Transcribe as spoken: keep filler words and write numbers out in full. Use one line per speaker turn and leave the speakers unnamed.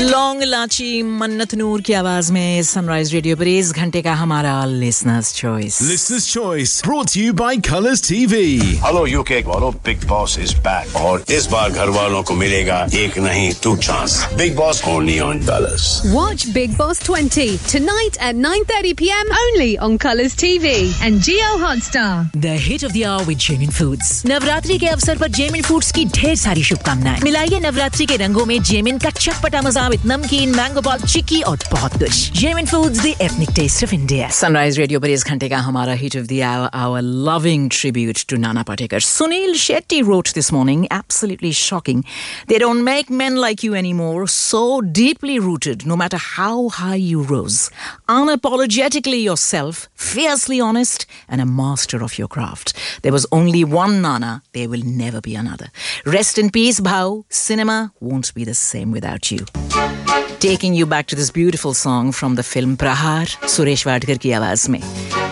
Long लाची मन्नत नूर की आवाज में सनराइज रेडियो पर इस घंटे का हमारा listeners choice
listeners choice brought to you by Colours T V.
Hello UK वालों, बिग बॉस इज बैक और इस बार घर वालों को मिलेगा एक नहीं to chance. Big boss only on colours.
Watch Big Boss twenty tonight at nine thirty p m only on Colours T V and Jio Hotstar.
The hit of the hour with Jamin Foods. Navratri के अवसर पर जेमिन foods की ढेर सारी शुभकामनाएं. मिलाइए नवरात्रि के रंगों में जेमिन का चटपटा मजा विद नमकीन, मैंगो बॉल, चिक्की और बहुत कुछ. जेमिन foods, the ethnic taste of India. Sunrise radio पर इस घंटे का हमारा hit of the hour, our loving tribute to Nana Patekar. Sunil Shetty wrote this morning, absolutely shocking. They don't make men like you anymore, so deeply rooted, no matter how high you rose. Unapologetically yourself, fiercely honest, and a master of your craft. There was only one Nana, there will never be another. Rest in peace, Bhau. Cinema won't be the same without you. Taking you back to this beautiful song from the film Prahar, Suresh Wadkar ki awaaz mein.